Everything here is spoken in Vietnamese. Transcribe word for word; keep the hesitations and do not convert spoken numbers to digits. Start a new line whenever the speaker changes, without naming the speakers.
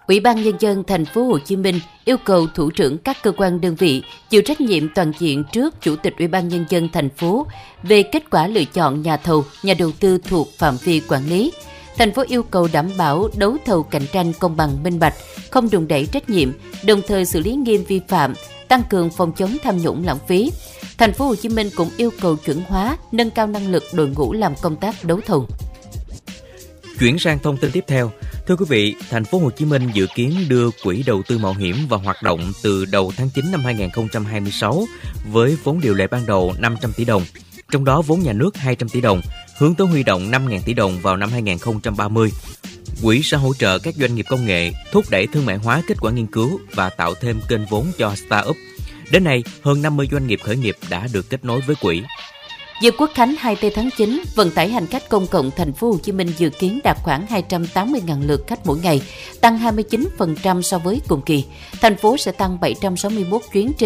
Ủy ban Nhân dân thành phố Hồ Chí Minh yêu cầu thủ trưởng các cơ quan đơn vị chịu trách nhiệm toàn diện trước Chủ tịch Ủy ban Nhân dân thành phố về kết quả lựa chọn nhà thầu, nhà đầu tư thuộc phạm vi quản lý. Thành phố yêu cầu đảm bảo đấu thầu cạnh tranh công bằng minh bạch, không đùn đẩy trách nhiệm, đồng thời xử lý nghiêm vi phạm, tăng cường phòng chống tham nhũng lãng phí. Thành phố Hồ Chí Minh cũng yêu cầu chuẩn hóa, nâng cao năng lực đội ngũ làm công tác đấu thầu.
Chuyển sang thông tin tiếp theo, thưa quý vị, Thành phố Hồ Chí Minh dự kiến đưa quỹ đầu tư mạo hiểm vào hoạt động từ đầu tháng chín năm hai không hai sáu với vốn điều lệ ban đầu năm trăm tỷ đồng, trong đó vốn nhà nước hai trăm tỷ đồng, hướng tới huy động năm nghìn tỷ đồng vào năm hai không ba mươi. Quỹ sẽ hỗ trợ các doanh nghiệp công nghệ, thúc đẩy thương mại hóa kết quả nghiên cứu và tạo thêm kênh vốn cho start-up. Đến nay, hơn năm mươi doanh nghiệp khởi nghiệp đã được kết nối với quỹ.
Dịp Quốc khánh hai mươi tư tháng chín, vận tải hành khách công cộng Thành phố Hồ Chí Minh dự kiến đạt khoảng hai trăm tám mươi nghìn lượt khách mỗi ngày, tăng hai mươi chín phần trăm so với cùng kỳ. Thành phố sẽ tăng bảy trăm sáu mươi mốt chuyến trên